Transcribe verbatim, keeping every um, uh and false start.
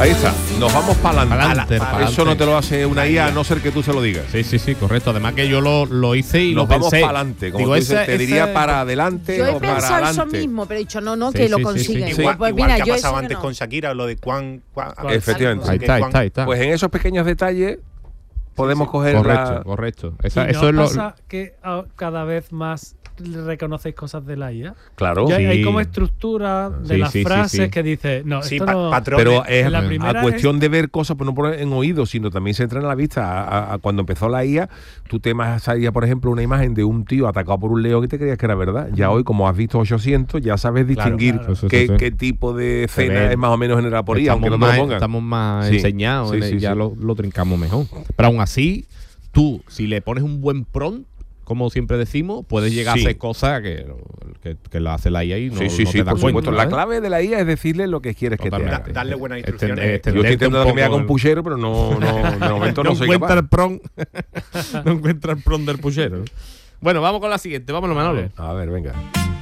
Ahí está, nos vamos para Pa'lante, adelante. pa'lante. Eso no te lo hace una I A, a no ser que tú se lo digas. Sí, sí, sí, correcto. Además que yo lo, lo hice y Nos lo vamos pensé. para adelante. Como Digo, tú dices, ese- te diría ese- para adelante Yo he o para pensado eso adelante. mismo, pero he dicho, no, no, Sí, que lo sí, sí, consiguen. sí. Pues, Igual, pues igual mira, que ha yo pasado eso que antes no. con Shakira, lo de cuán... cuán- a ver, Efectivamente. Ahí que está, ahí cuán- está, ahí está. Pues en esos pequeños detalles podemos coger Correcto, la... correcto. Esa- ¿Y eso no es lo. pasa que ah, cada vez más reconocéis cosas de la I A? Claro. Ya hay, hay Sí. como estructura de Sí, las sí, sí, frases sí. que dice, no, Sí, esto pa- no... patrones. Pero es La a primera cuestión de ver cosas, pues no por en oído, sino también se entra en la vista. A, a- a cuando empezó la I A, tú te salía, por ejemplo, una imagen de un tío atacado por un león y te creías que era verdad. Ya hoy, como has visto ochocientos, ya sabes distinguir claro. Eso, qué, eso, sí. qué tipo de escena ve. es más o menos generada por I A, Estamos aunque no te más, lo pongan. estamos más Sí, enseñados, sí, en el- sí, ya sí. Lo, lo trincamos mejor. Pero aún así, tú, si le pones un buen prompt, como siempre decimos, puedes llegar Sí. a hacer cosas que, que, que lo hace la I A y no, sí, sí, no sí, te das por cuenta. supuesto. La ¿eh? clave de la I A es decirle lo que quieres que te Totalmente. haga. Da- darle buenas Extender- instrucciones. Yo estoy extenderte intentando que me haga un el- puchero, pero no, no, de momento no, no soy encuentra capaz. el prompt. No encuentra el prompt del puchero. Bueno, vamos con la siguiente. Vámonos, Manolo. A ver, venga.